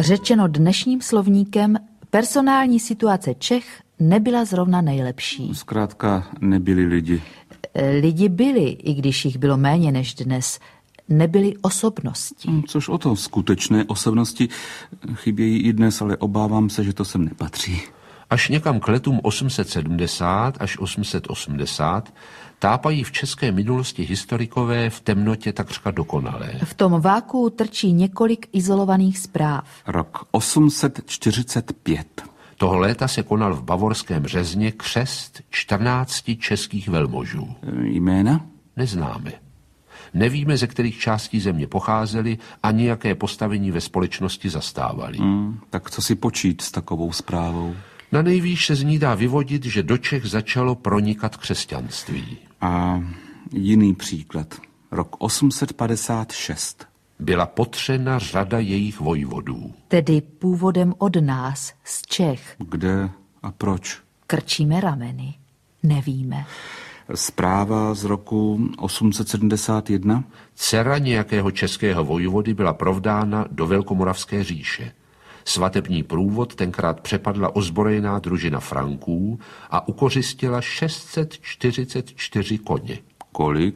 Řečeno dnešním slovníkem, personální situace Čech nebyla zrovna nejlepší. Zkrátka nebyli lidi. Lidi byli, i když jich bylo méně než dnes, nebyly osobnosti. Což o to, skutečné osobnosti chybějí i dnes, ale obávám se, že to sem nepatří. Až někam k letům 870 až 880 tápají v české minulosti historikové v temnotě takřka dokonalé. V tom váku trčí několik izolovaných zpráv. Rok 845. Toho léta se konal v bavorském Řezně křest 14 českých velmožů. Jména? Neznáme. Nevíme, ze kterých částí země pocházeli, ani jaké postavení ve společnosti zastávali. Tak co si počít s takovou zprávou? Na nejvýš se z ní dá vyvodit, že do Čech začalo pronikat křesťanství. A jiný příklad. Rok 856. Byla potřena řada jejich vojvodů. Tedy původem od nás, z Čech. Kde a proč? Krčíme rameny. Nevíme. Zpráva z roku 871. Dcera nějakého českého vojvody byla provdána do Velkomoravské říše. Svatební průvod tenkrát přepadla ozbrojená družina Franků a ukořistila 644 koně. Kolik?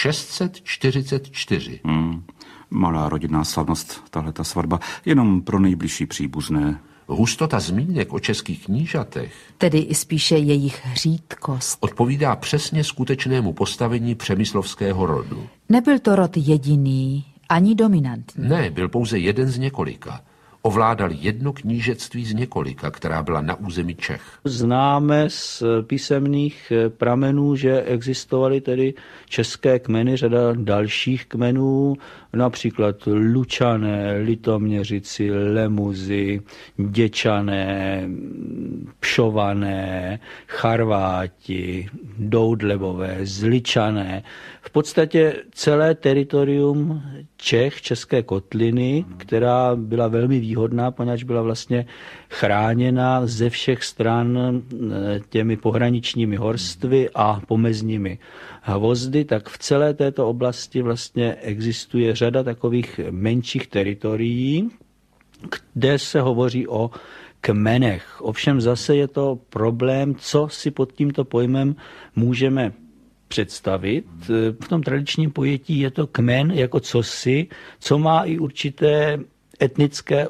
644. Malá rodinná slavnost, tahleta svatba, jenom pro nejbližší příbuzné. Hustota zmínek o českých knížatech, tedy i spíše jejich řídkost, odpovídá přesně skutečnému postavení přemyslovského rodu. Nebyl to rod jediný, ani dominantní. Ne, byl pouze jeden z několika. Ovládal jedno knížectví z několika, která byla na území Čech. Známe z písemných pramenů, že existovaly tedy české kmeny, řada dalších kmenů, například Lučané, Litoměřici, Lemuzi, Děčané, Pšované, Charváti, Doudlebové, Zličané. V podstatě celé teritorium Čech, České kotliny, která byla velmi výhodná, poněvadž byla vlastně chráněna ze všech stran těmi pohraničními horstvy a pomezními hvozdy, tak v celé této oblasti vlastně existuje řada takových menších teritorií, kde se hovoří o kmenech. Ovšem zase je to problém, co si pod tímto pojmem můžeme představit. V tom tradičním pojetí je to kmen jako cosi, co má i určité etnické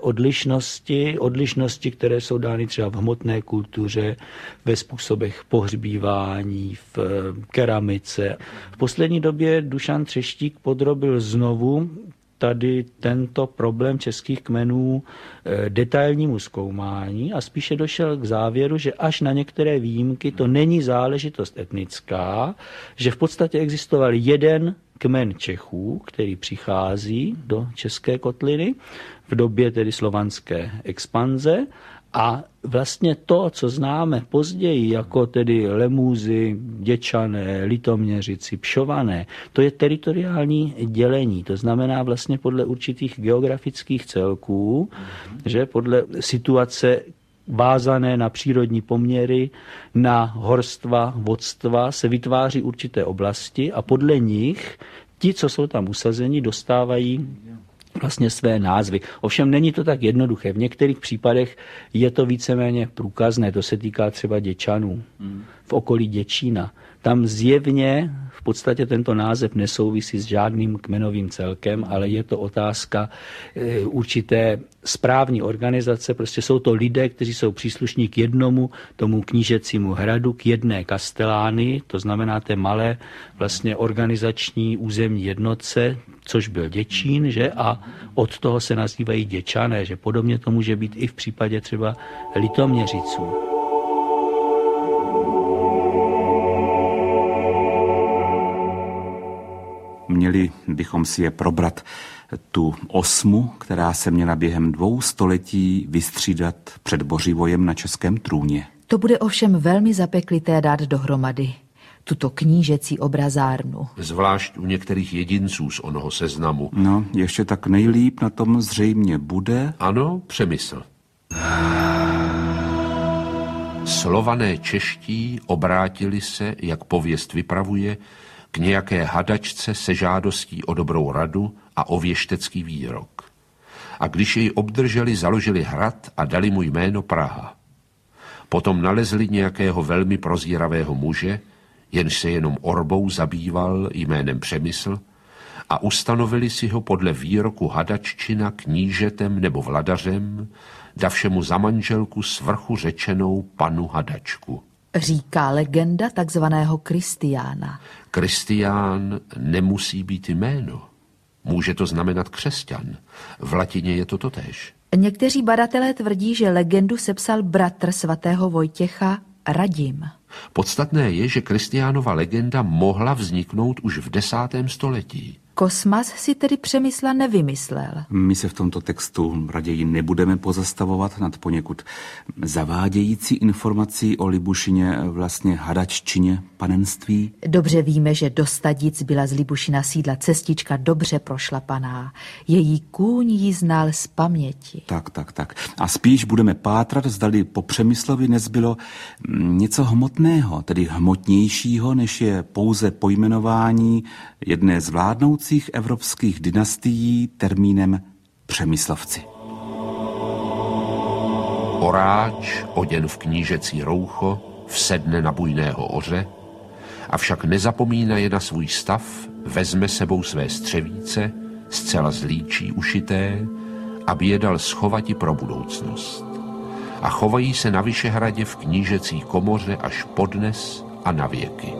odlišnosti, které jsou dány třeba v hmotné kultuře, ve způsobech pohřbívání, v keramice. V poslední době Dušan Třeštík podrobil znovu tady tento problém českých kmenů detailnímu zkoumání a spíše došel k závěru, že až na některé výjimky to není záležitost etnická, že v podstatě existoval jeden kmen Čechů, který přichází do České kotliny v době tedy slovanské expanze a vlastně to, co známe později jako tedy Lemúzy, Děčané, Litoměřici, Pšované, to je teritoriální dělení. To znamená vlastně podle určitých geografických celků, že podle situace vázané na přírodní poměry, na horstva, vodstva se vytváří určité oblasti a podle nich ti, co jsou tam usazeni, dostávají vlastně své názvy. Ovšem není to tak jednoduché. V některých případech je to víceméně průkazné. To se týká třeba Děčanů v okolí Děčína. Tam zjevně v podstatě tento název nesouvisí s žádným kmenovým celkem, ale je to otázka určité správní organizace. Prostě jsou to lidé, kteří jsou příslušní k jednomu tomu knížecímu hradu, k jedné kastelány, to znamená té malé vlastně organizační územní jednotce, což byl Děčín, že? A od toho se nazývají Děčané, že podobně to může být i v případě třeba Litoměřiců. Měli bychom si je probrat tu osmu, která se měla během 2 století vystřídat před Bořivojem na českém trůně. To bude ovšem velmi zapeklité dát dohromady tuto knížecí obrazárnu. Zvlášť u některých jedinců z onoho seznamu. No, ještě tak nejlíp na tom zřejmě bude... Ano, Přemysl. Slované čeští obrátili se, jak pověst vypravuje, k nějaké hadačce se žádostí o dobrou radu a o věštecký výrok. A když jej obdrželi, založili hrad a dali mu jméno Praha. Potom nalezli nějakého velmi prozíravého muže, jenž se jenom orbou zabýval jménem Přemysl, a ustanovili si ho podle výroku Hadaččina knížetem nebo vladařem, davšemu za manželku svrchu řečenou panu Hadačku. Říká legenda takzvaného Kristiána. Kristián nemusí být jméno. Může to znamenat křesťan. V latině je to totéž. Někteří badatelé tvrdí, že legendu sepsal bratr svatého Vojtěcha Radim. Podstatné je, že Kristiánova legenda mohla vzniknout už v 10. století. Kosmas si tedy Přemysla nevymyslel. My se v tomto textu raději nebudeme pozastavovat nad poněkud zavádějící informací o Libušině, vlastně Hadaččině panenství. Dobře víme, že do Stadic byla z Libušina sídla cestička dobře prošlapaná. Její kůň ji znal z paměti. Tak. A spíš budeme pátrat, zdali po Přemyslovi nezbylo něco hmotného, tedy hmotnějšího, než je pouze pojmenování jedné z vládnoucích evropských dynastií termínem Přemyslovci. Oráč, oděn v knížecí roucho, vsedne na bujného oře, avšak nezapomínaje na svůj stav, vezme sebou své střevíce, zcela z líčí ušité, aby je dal schovati pro budoucnost. A chovají se na Vyšehradě v knížecí komoře až podnes a na věky.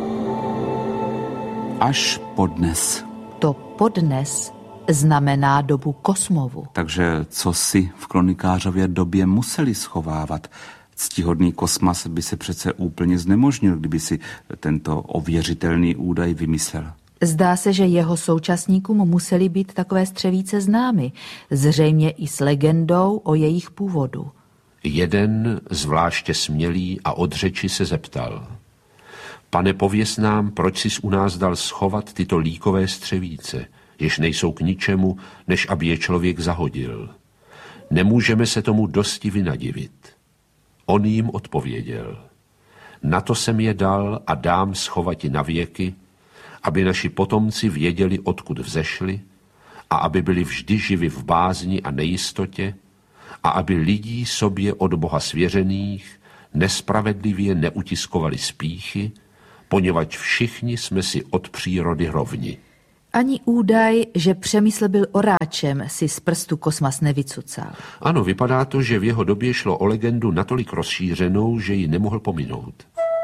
Až podnes. To podnes znamená dobu Kosmovu. Takže co si v kronikářově době museli schovávat? Ctihodný Kosmas by se přece úplně znemožnil, kdyby si tento ověřitelný údaj vymyslel. Zdá se, že jeho současníkům museli být takové střevíce známy, zřejmě i s legendou o jejich původu. Jeden, zvláště smělý a od řeči, se zeptal: Pane, pověz nám, proč jsi u nás dal schovat tyto líkové střevíce, jež nejsou k ničemu, než aby je člověk zahodil. Nemůžeme se tomu dosti vynadivit. On jim odpověděl: Na to jsem je dal a dám schovati na věky, aby naši potomci věděli, odkud vzešli, a aby byli vždy živi v bázni a nejistotě, a aby lidí sobě od Boha svěřených nespravedlivě neutiskovali spíchy, poněvadž všichni jsme si od přírody rovni. Ani údaj, že Přemysl byl oráčem, si z prstu Kosmas nevycucal. Ano, vypadá to, že v jeho době šlo o legendu natolik rozšířenou, že ji nemohl pominout.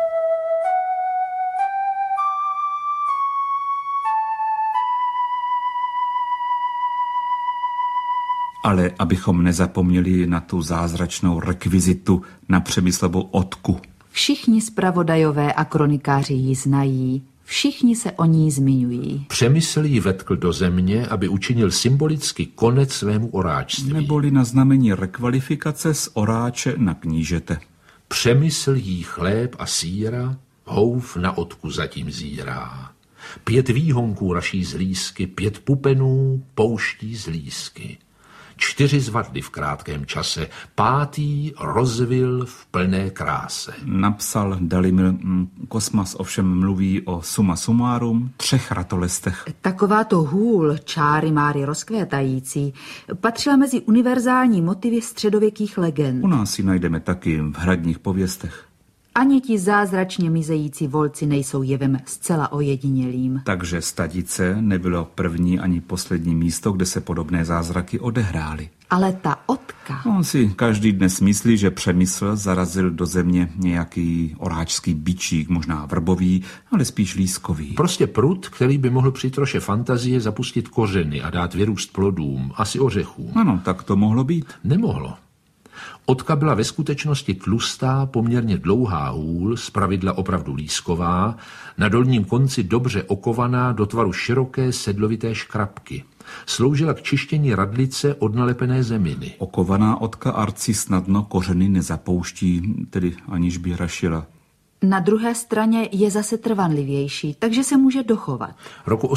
Ale abychom nezapomněli na tu zázračnou rekvizitu na Přemyslovu odku. Všichni zpravodajové a kronikáři ji znají, všichni se o ní zmiňují. Přemysl ji vetkl do země, aby učinil symbolicky konec svému oráčství. Neboli na znamení rekvalifikace z oráče na knížete. Přemysl jí chléb a sýra, houf na odku zatím zírá. 5 výhonků raší z lísky, 5 pupenů pouští z lísky. 4 zvadly v krátkém čase, 5. rozvil v plné kráse. Napsal Dalimil. Kosmas ovšem mluví o summa summarum 3 ratolestech. Takováto hůl, čáry máry rozkvétající, patřila mezi univerzální motivy středověkých legend. U nás ji najdeme taky v hradních pověstech. Ani ti zázračně mizející volci nejsou jevem zcela ojedinělým. Takže Stadice nebylo první ani poslední místo, kde se podobné zázraky odehrály. Ale ta odka... On si každý dnes myslí, že Přemysl zarazil do země nějaký oráčský bičík, možná vrbový, ale spíš lískový. Prostě prut, který by mohl při troše fantazie zapustit kořeny a dát vyrůst plodům, asi ořechům. Ano, tak to mohlo být. Nemohlo. Odka byla ve skutečnosti tlustá, poměrně dlouhá hůl, zpravidla opravdu lísková, na dolním konci dobře okovaná do tvaru široké sedlovité škrabky. Sloužila k čištění radlice od nalepené zeminy. Okovaná odka arci snadno kořeny nezapouští, tedy aniž by rašila. Na druhé straně je zase trvanlivější, takže se může dochovat. Roku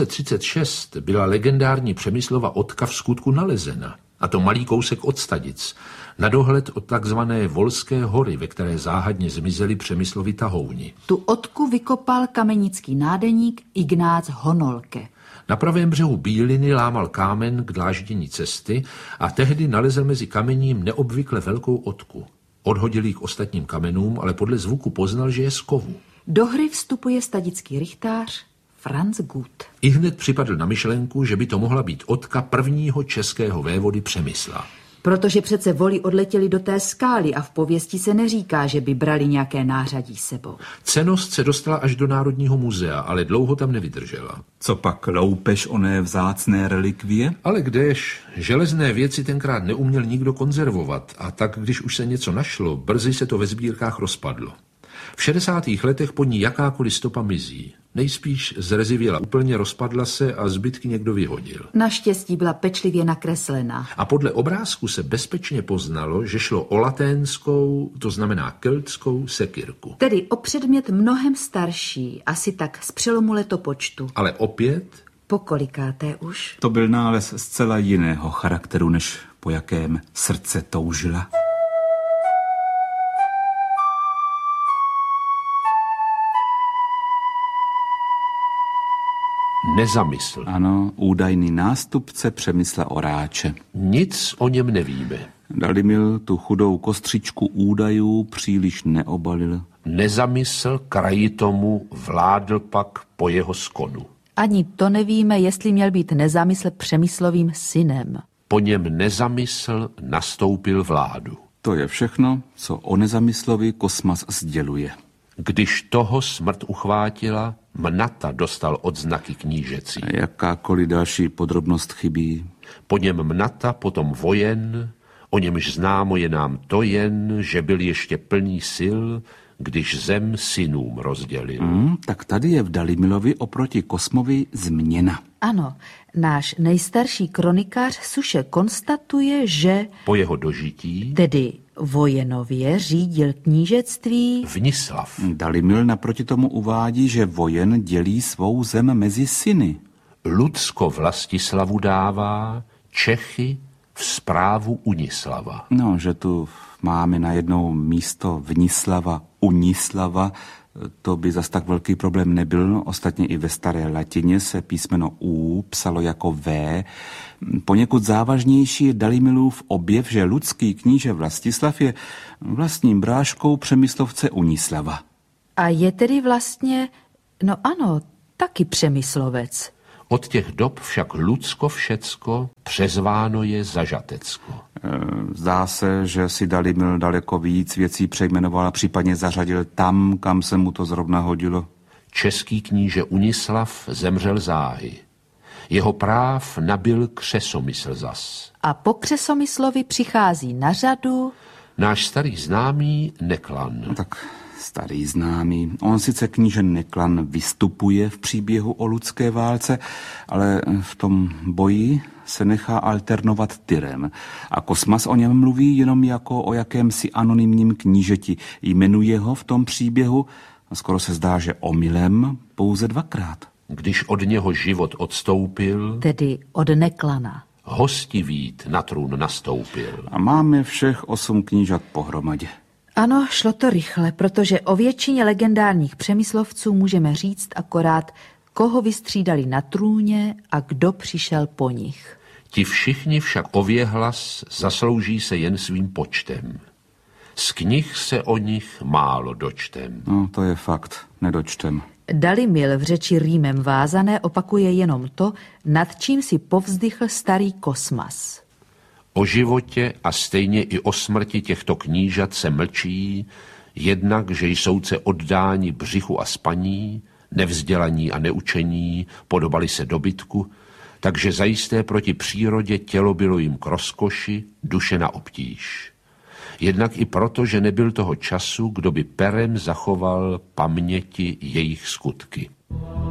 1836 byla legendární Přemyslova odka v skutku nalezena, a to malý kousek od Stadic, na dohled od takzvané Volské hory, ve které záhadně zmizeli Přemyslovi tahouni. Tu odku vykopal kamenický nádeník Ignác Honolke. Na pravém břehu Bíliny lámal kámen k dláždění cesty a tehdy nalezl mezi kamením neobvykle velkou odku. Odhodil ji k ostatním kamenům, ale podle zvuku poznal, že je z kovu. Do hry vstupuje stadický rychtář Franz Gut. Ihned připadl na myšlenku, že by to mohla být odka prvního českého vévody Přemysla. Protože přece voly odletěli do té skály a v pověsti se neříká, že by brali nějaké nářadí sebou. Cennost se dostala až do Národního muzea, ale dlouho tam nevydržela. Co pak loupež oné vzácné relikvie? Ale kdež, železné věci tenkrát neuměl nikdo konzervovat a tak, když už se něco našlo, brzy se to ve sbírkách rozpadlo. V 60. letech pod ní jakákoliv stopa mizí. Nejspíš zrezivěla úplně, rozpadla se a zbytky někdo vyhodil. Naštěstí byla pečlivě nakreslena. A podle obrázku se bezpečně poznalo, že šlo o laténskou, to znamená keltskou sekyrku. Tedy o předmět mnohem starší, asi tak z přelomu letopočtu. Ale opět... Pokolikáté už? To byl nález zcela jiného charakteru, než po jakém srdce toužila. Nezamysl. Ano, údajný nástupce Přemysla Oráče. Nic o něm nevíme. Dalimil tu chudou kostřičku údajů příliš neobalil. Nezamysl kraji tomu vládl pak po jeho skonu. Ani to nevíme, jestli měl být Nezamysl Přemyslovým synem. Po něm Nezamysl nastoupil vládu. To je všechno, co o Nezamyslovi Kosmas sděluje. Když toho smrt uchvátila, Mnata dostal odznaky knížecí. Jakákoliv další podrobnost chybí. Po něm Mnata, potom Vojen, o němž známo je nám to jen, že byl ještě plný sil, když zem synům rozdělil. Tak tady je v Dalimilovi oproti Kosmovi změna. Ano, náš nejstarší kronikář Suše konstatuje, že... Po jeho dožití... Tedy Vojenově řídil knížectví... Vnislav. Dalimil naproti tomu uvádí, že Vojen dělí svou zem mezi syny. Lucko Vlastislavu dává, Čechy v správu Unislava. No, že tu máme najednou místo Vnislava Unislava, to by zas tak velký problém nebyl. Ostatně i ve staré latině se písmeno U psalo jako V. Poněkud závažnější je Dalimilův objev, že ludský kníže Vlastislav je vlastním bráškou Přemyslovce Unislava. A je tedy vlastně, no ano, taky Přemyslovec. Od těch dob však Lucko všecko přezváno je za Žatecko. Zdá se, že si Dalimil daleko víc věcí přejmenoval a případně zařadil tam, kam se mu to zrovna hodilo. Český kníže Unislav zemřel záhy. Jeho práv nabyl Křesomysl zas. A po Křesomyslovi přichází na řadu... Náš starý známý Neklan. No tak starý známý. On sice kníže Neklan vystupuje v příběhu o ludské válce, ale v tom boji se nechá alternovat Tyrem. A Kosmas o něm mluví jenom jako o jakémsi anonymním knížeti. Jmenuje ho v tom příběhu, a skoro se zdá, že omylem, pouze dvakrát. Když od něho život odstoupil, Tedy od Neklana. hostivít na trůn nastoupil. A máme všech 8 knížat pohromadě. Ano, šlo to rychle, protože o většině legendárních Přemyslovců můžeme říct akorát, koho vystřídali na trůně a kdo přišel po nich. Ti všichni však o věhlas zaslouží se jen svým počtem. Z knih se o nich málo dočtem. No, to je fakt, nedočtem. Dalimil v řeči rýmem vázané opakuje jenom to, nad čím si povzdychl starý Kosmas. O životě a stejně i o smrti těchto knížat se mlčí, jednak, že jsou se oddáni břichu a spaní, nevzdělaní a neučení, podobali se dobytku, takže zajisté proti přírodě tělo bylo jim k rozkoši, duše na obtíž. Jednak i proto, že nebyl toho času, kdo by perem zachoval paměti jejich skutky.